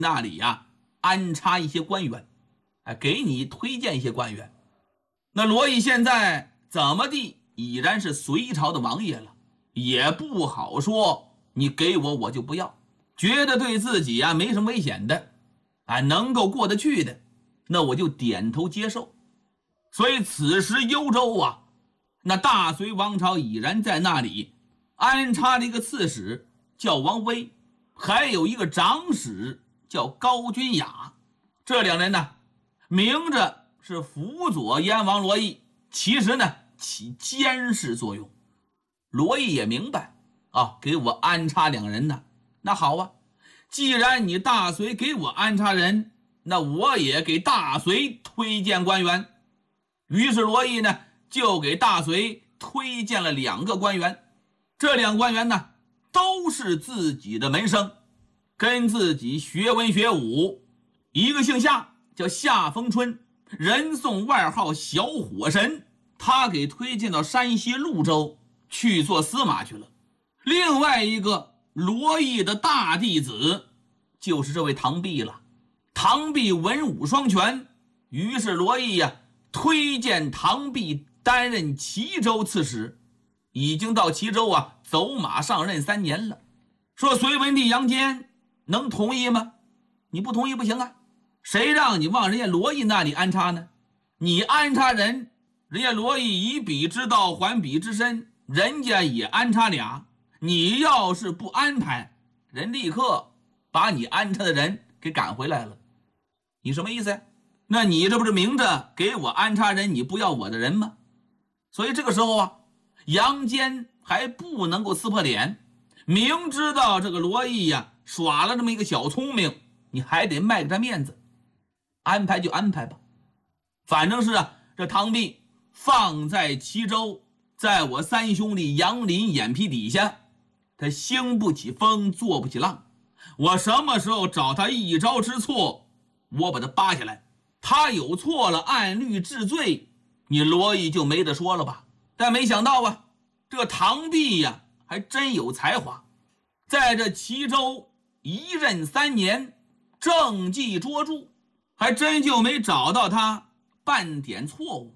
那里呀安插一些官员，给你推荐一些官员。那罗毅现在怎么地已然是隋朝的王爷了，也不好说你给我就不要，觉得对自己呀没什么危险的，能够过得去的，那我就点头接受。所以此时幽州啊，那大隋王朝已然在那里安插了一个刺史叫王威，还有一个长史叫高君雅。这两人呢，明着是辅佐燕王罗毅，其实呢起监视作用。罗毅也明白给我安插两人呢，那好啊，既然你大隋给我安插人，那我也给大隋推荐官员。于是罗毅呢就给大隋推荐了2个官员。这2个官员呢都是自己的门生，跟自己学文学武。一个姓夏，叫夏风春，人送外号小火神，他给推荐到山西潞州去做司马去了。另外一个罗毅的大弟子就是这位唐弼了。唐弼文武双全，于是罗毅推荐唐弼担任齐州刺史，已经到齐州走马上任3年了。说隋文帝杨坚能同意吗？你不同意不行啊，谁让你往人家罗毅那里安插呢？你安插人，人家罗毅以彼之道还彼之身，人家也安插俩，你要是不安排，人立刻把你安插的人给赶回来了。你什么意思呀？那你这不是明着给我安插人，你不要我的人吗？所以这个时候杨坚还不能够撕破脸，明知道这个罗毅耍了这么一个小聪明，你还得卖给他面子，安排就安排吧。反正是这唐弼放在齐州，在我3兄弟杨林眼皮底下，他兴不起风，做不起浪。我什么时候找他一招之错，我把他扒下来，他有错了，按律治罪，你罗毅就没得说了吧。但没想到这个唐弼还真有才华，在这齐州一任3年，政绩卓著，还真就没找到他半点错误。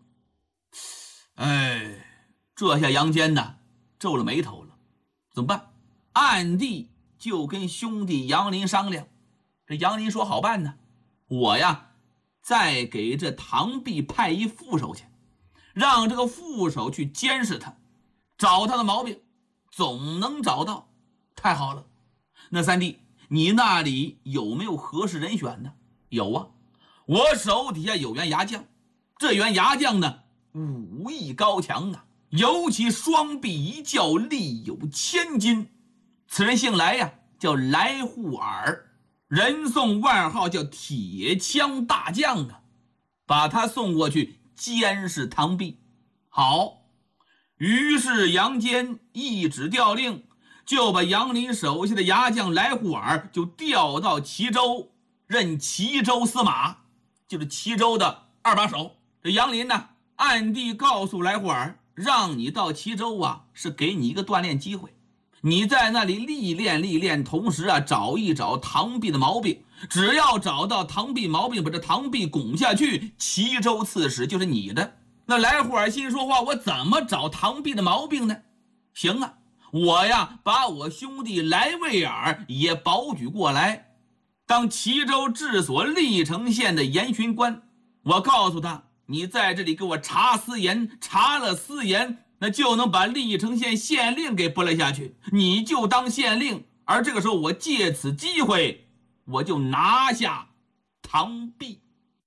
这下杨坚皱了眉头了，怎么办？暗地就跟兄弟杨林商量。这杨林说好办呢，我再给这唐弼派一副手去，让这个副手去监视他，找他的毛病，总能找到。太好了，那三弟，你那里有没有合适人选呢？有啊，我手底下有员牙将，这员牙将呢武艺高强尤其双臂一较，力有1000斤。此人姓来叫来护尔，人送外号叫铁枪大将把他送过去监视唐弼。好，于是杨坚一纸调令，就把杨林手下的牙将来护尔就调到齐州，任齐州司马，就是齐州的2把手。这杨林暗地告诉来护尔，让你到齐州是给你一个锻炼机会，你在那里历练，同时找一找唐弼的毛病，只要找到唐弼毛病，把这唐弼拱下去，齐州刺史就是你的。那来护尔心说话，我怎么找唐弼的毛病呢？行我把我兄弟来魏尔也保举过来，当齐州治所历城县的严巡官。我告诉他，你在这里给我查私盐，查了私盐，那就能把历城县县令给拨了下去，你就当县令。而这个时候我借此机会，我就拿下唐弼。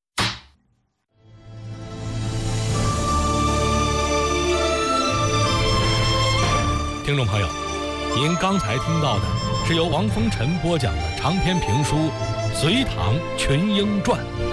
听众朋友，您刚才听到的是由王风尘播讲的长篇评书《隋唐群英传》。